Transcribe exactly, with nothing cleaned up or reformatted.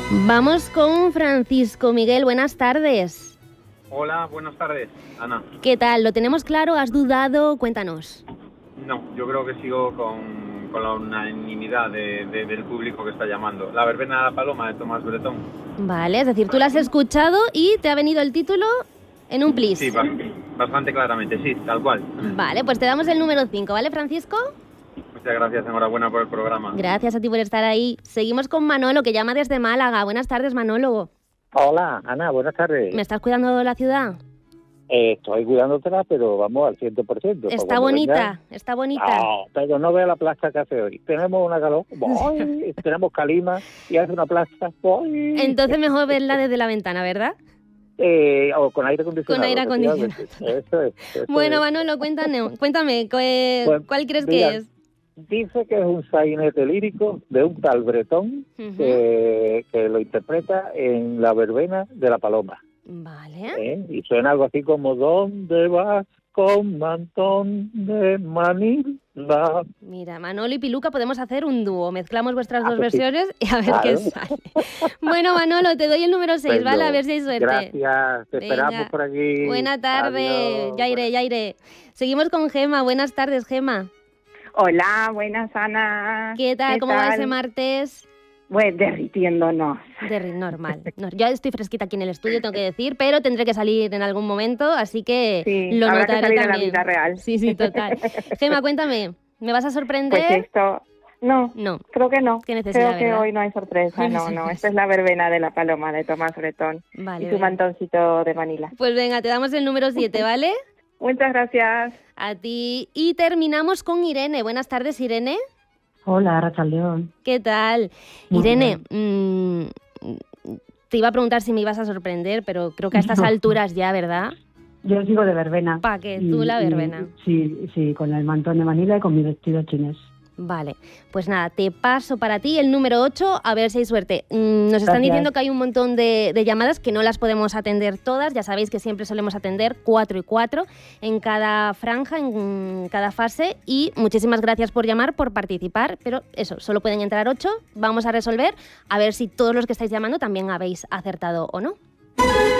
Vamos con Francisco Miguel, buenas tardes. Hola, buenas tardes, Ana. ¿Qué tal? ¿Lo tenemos claro? ¿Has dudado? Cuéntanos. No, yo creo que sigo con, con la unanimidad de, de, del público que está llamando. La verbena de la paloma de Tomás Bretón. Vale, es decir, tú la has escuchado y te ha venido el título en un plis. Sí, bastante claramente, sí, tal cual. Vale, pues te damos el número cinco, ¿vale, Francisco? Muchas gracias, enhorabuena por el programa. Gracias a ti por estar ahí. Seguimos con Manolo, que llama desde Málaga. Buenas tardes, Manolo. Hola, Ana, buenas tardes. ¿Me estás cuidando la ciudad? Eh, estoy cuidándola, pero vamos al ciento por ciento. Está bonita, venga. Está bonita. No, pero no vea la plaza que hace hoy. Tenemos una calor, ¡boy! Tenemos calima y hace una plaza, ¡boy! Entonces mejor verla desde la ventana, ¿verdad? Eh, o con aire acondicionado. Con aire acondicionado. Eso es. Eso bueno, es. Manolo, cuéntame, cuéntame ¿cuál, Pues, ¿cuál crees mira, que es? Dice que es un sainete lírico de un tal Bretón, uh-huh. que, que lo interpreta en La verbena de la paloma. Vale. ¿Eh? Y suena algo así como ¿dónde vas con mantón de Manila? Mira, Manolo y Piluca podemos hacer un dúo. Mezclamos vuestras ah, dos pues versiones sí. y a ver claro. qué sale. Bueno, Manolo, te doy el número seis, ¿vale? A ver si hay suerte. Gracias, te Venga. esperamos por aquí. Buena tarde. Adiós. Ya iré, ya iré. Seguimos con Gema. Buenas tardes, Gema. Hola, buenas, Ana. ¿Qué tal? ¿Qué ¿Cómo tal? va ese martes? Pues derritiéndonos. Derri- normal. No, yo estoy fresquita aquí en el estudio, tengo que decir, pero tendré que salir en algún momento, así que sí, lo habrá notaré que salir también. A la vida real. Sí, sí, total. Gema, cuéntame, ¿me vas a sorprender? Pues esto... No, no, creo que no. Qué necesidad, creo que ¿verdad? hoy no hay sorpresa, no, no. Esta es la verbena de la paloma de Tomás Bretón vale, y su venga. mantoncito de Manila. Pues venga, te damos el número siete, ¿vale? Muchas gracias. A ti. Y terminamos con Irene. Buenas tardes, Irene. Hola, Rachaldeón. ¿Qué tal? Muy Irene, mmm, te iba a preguntar si me ibas a sorprender, pero creo que a estas no. alturas ya, ¿verdad? Yo sigo de verbena. ¿Para qué? Tú la verbena. Y, sí, sí, con el mantón de Manila y con mi vestido chinés. Vale, pues nada, te paso para ti el número ocho, a ver si hay suerte. Mm, nos están Gracias. diciendo que hay un montón de, de llamadas que no las podemos atender todas, ya sabéis que siempre solemos atender cuatro y cuatro en cada franja, en cada fase, y muchísimas gracias por llamar, por participar, pero eso, solo pueden entrar ocho, vamos a resolver, a ver si todos los que estáis llamando también habéis acertado o no.